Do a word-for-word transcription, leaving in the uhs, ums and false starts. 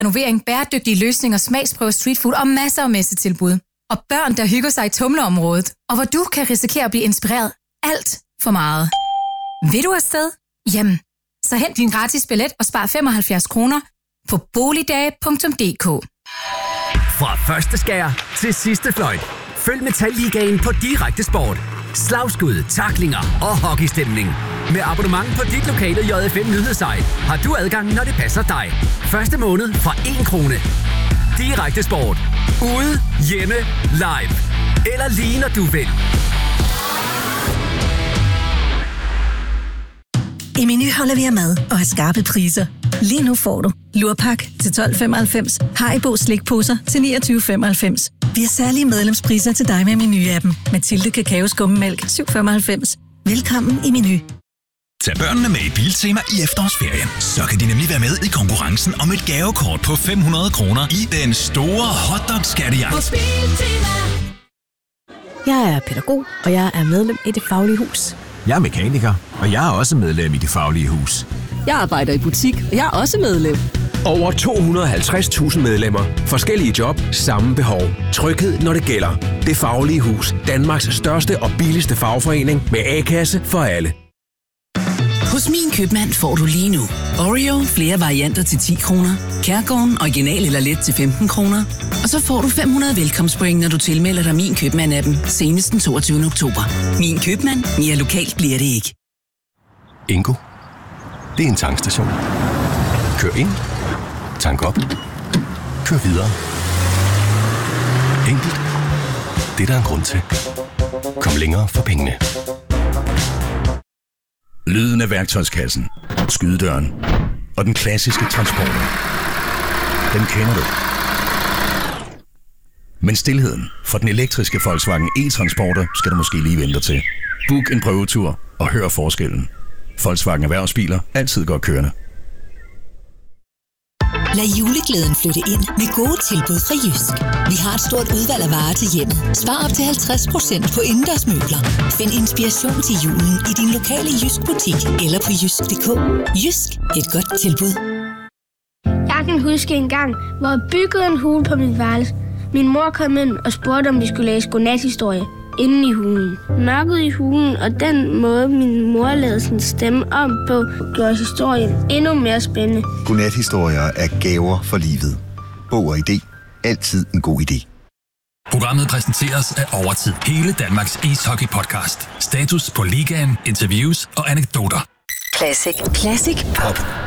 renovering, bæredygtige løsninger, smagsprøver, streetfood og masser af messetilbud. Og børn, der hygger sig i tumleområdet, og hvor du kan risikere at blive inspireret alt for meget. Vil du afsted? Jamen, så hent din gratis billet og spar femoghalvfjerds kroner på boligdage punktum d k. Fra første skær til sidste fløjt. Følg Metalligaen på Direkte Sport. Slagskud, tacklinger og hockeystemning. Med abonnement på dit lokale J F M nyhedssite har du adgang, når det passer dig. Første måned for én krone. Direkte Sport. Ude, hjemme, live. Eller lige når du vil. I Meny holder vi af mad og har skarpe priser. Lige nu får du lurpak til tolv femoghalvfems, Haribo slikposer til niogtyve femoghalvfems. Vi har særlige medlemspriser til dig med Meny-appen. Mathilde Kakao Skummetmælk syv femoghalvfems. Velkommen i Meny. Tag børnene med i Biltema i efterårsferien. Så kan de nemlig være med i konkurrencen om et gavekort på fem hundrede kroner i den store hotdog-skattejagt. Jeg er pædagog, og jeg er medlem i Det Faglige Hus. Jeg er mekaniker, og jeg er også medlem i Det Faglige Hus. Jeg arbejder i butik, og jeg er også medlem. Over to hundrede og halvtreds tusind medlemmer. Forskellige job, samme behov. Tryghed, når det gælder. Det Faglige Hus. Danmarks største og billigste fagforening med A-kasse for alle. Hos Min Købmand får du lige nu Oreo flere varianter til ti kroner, Kærgården original eller let til femten kroner, og så får du fem hundrede velkomstpoint, når du tilmelder dig Min Købmand-appen senest den toogtyvende oktober. Min Købmand. Mere lokalt bliver det ikke. Ingo. Det er en tankstation. Kør ind. Tank op. Kør videre. Enkelt. Det er der en grund til. Kom længere for pengene. Lyden af værktøjskassen, skydedøren og den klassiske transporter. Den kender du. Men stilheden for den elektriske Volkswagen e-transporter skal du måske lige vente til. Book en prøvetur og hør forskellen. Volkswagen Erhvervsbiler altid går kørende. Lad juleglæden flytte ind med gode tilbud fra Jysk. Vi har et stort udvalg af varer til hjemmet. Spar op til halvtreds procent på indendørsmøbler. Find inspiration til julen i din lokale Jysk butik eller på jysk punktum d k. Jysk. Et godt tilbud. Jeg kan huske en gang, hvor jeg byggede en hule på mit værelse. Min mor kom ind og spurgte, om vi skulle læse godnathistorie inde i hulen. Mørket i hulen og den måde, min mor lavede sin stemme om på, gjorde historien endnu mere spændende. Godnathistorier er gaver for livet. Bog og idé. Altid en god idé. Programmet præsenteres af Overtid. Hele Danmarks ishockey-podcast. Status på ligaen, interviews og anekdoter. Classic. Classic Pop.